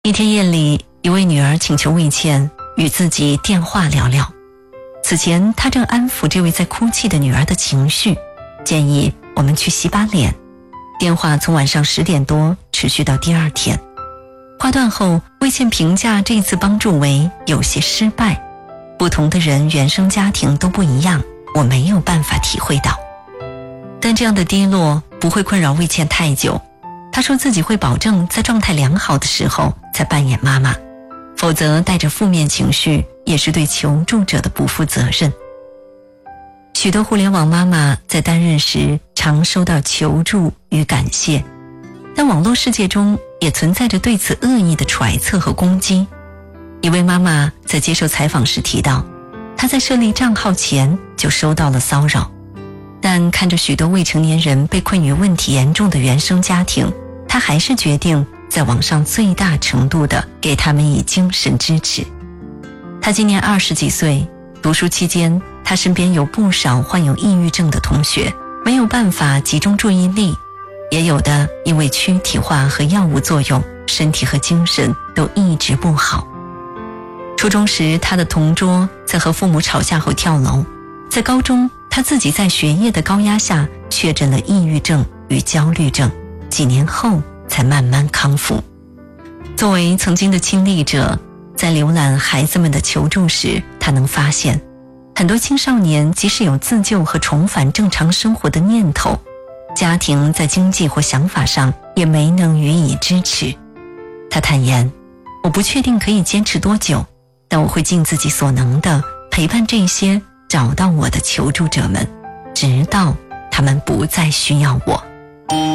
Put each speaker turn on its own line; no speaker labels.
一天夜里，一位女儿请求魏倩与自己电话聊聊。此前她正安抚这位在哭泣的女儿的情绪，建议我们去洗把脸。电话从晚上10点多持续到第二天。挂断后，魏倩评价这次帮助为有些失败，不同的人原生家庭都不一样，我没有办法体会到。但这样的低落不会困扰魏倩太久，她说自己会保证在状态良好的时候才扮演妈妈，否则带着负面情绪也是对求助者的不负责任。许多互联网妈妈在担任时常收到求助与感谢，但网络世界中也存在着对此恶意的揣测和攻击。一位妈妈在接受采访时提到，她在设立账号前就收到了骚扰，但看着许多未成年人被困于问题严重的原生家庭，她还是决定在网上最大程度地给他们以精神支持。她今年20几岁，读书期间她身边有不少患有抑郁症的同学，没有办法集中注意力，也有的因为躯体化和药物作用，身体和精神都一直不好。初中时，她的同桌在和父母吵架后跳楼，在高中她自己在学业的高压下确诊了抑郁症与焦虑症，几年后才慢慢康复。作为曾经的亲历者，在浏览孩子们的求助时，她能发现很多青少年即使有自救和重返正常生活的念头，家庭在经济或想法上也没能予以支持。她坦言，我不确定可以坚持多久，但我会尽自己所能的陪伴这些找到我的求助者们，直到他们不再需要我。